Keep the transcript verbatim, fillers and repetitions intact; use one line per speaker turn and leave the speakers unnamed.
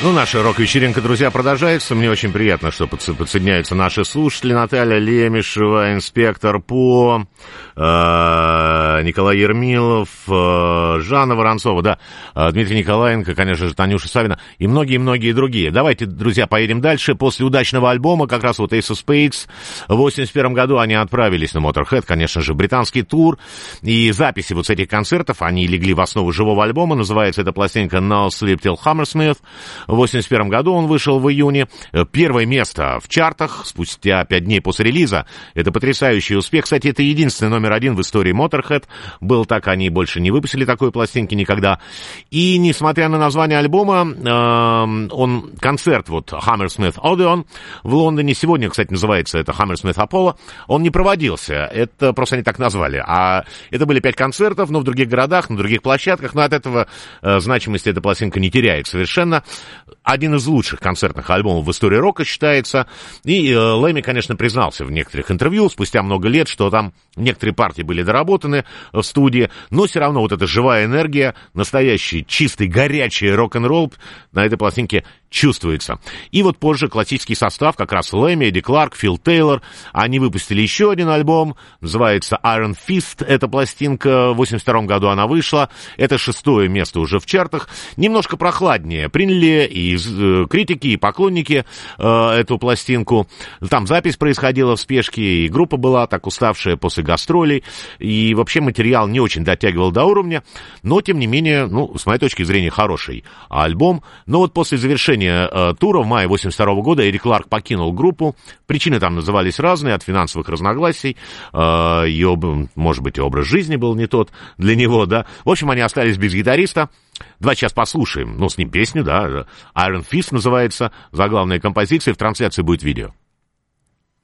Ну, наша рок-вечеринка, друзья, продолжается. Мне очень приятно, что подсоединяются наши слушатели. Наталья Лемешева, инспектор По, э, Николай Ермилов, э, Жанна Воронцова, да, э, Дмитрий Николаенко, конечно же, Танюша Савина и многие-многие другие. Давайте, друзья, поедем дальше. После удачного альбома, как раз вот Ace of Spades, в восемьдесят первом году они отправились на Motorhead, конечно же, британский тур. И записи вот с этих концертов, они легли в основу живого альбома. Называется эта пластинка No Sleep Till Hammersmith. В восемьдесят первом году он вышел в июне. Первое место в чартах спустя пять дней после релиза. Это потрясающий успех. Кстати, это единственный номер один в истории Motorhead. Был так, они больше не выпустили такой пластинки никогда. И несмотря на название альбома, э, он концерт вот Hammersmith Odeon в Лондоне, сегодня, кстати, называется это Hammersmith Apollo, он не проводился. Это просто они так назвали. А это были пять концертов, но в других городах, на других площадках. Но от этого э, значимости эта пластинка не теряет совершенно. Один из лучших концертных альбомов в истории рока считается. И э, Лэмми, конечно, признался в некоторых интервью спустя много лет, что там некоторые партии были доработаны в студии, но все равно вот эта живая энергия, настоящий, чистый, горячий рок-н-ролл на этой пластинке чувствуется. И вот позже классический состав, как раз Лэмми, Эдди Кларк, Фил Тейлор, они выпустили еще один альбом, называется Iron Fist, эта пластинка, в восемьдесят втором году она вышла, это шестое место уже в чартах, немножко прохладнее приняли и э, критики, и поклонники э, эту пластинку, там запись происходила в спешке, и группа была так уставшая после гастролей, и вообще материал не очень дотягивал до уровня, но, тем не менее, ну, с моей точки зрения, хороший альбом, но вот после завершения тура в мае восемьдесят второго года Эдди Кларк покинул группу. Причины там назывались разные, от финансовых разногласий, ее, может быть, образ жизни был не тот для него, да. В общем, они остались без гитариста. Давайте сейчас послушаем, ну, с ним песню, да. Iron Fist называется, заглавная композиция, в трансляции будет видео.